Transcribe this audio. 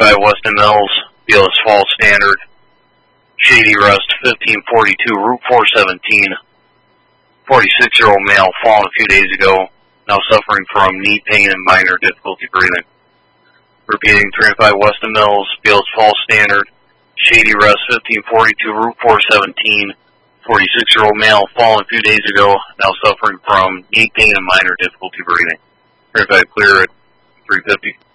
305 Weston Mills, BLS Falls Standard, Shady Rest, 1542, Route 417. 46-year-old male, fallen a few days ago, now suffering from knee pain and minor difficulty breathing. Repeating, 305 Weston Mills, BLS Falls Standard, Shady Rest, 1542, Route 417. 46-year-old male, fallen a few days ago, now suffering from knee pain and minor difficulty breathing. 305 clear at 350.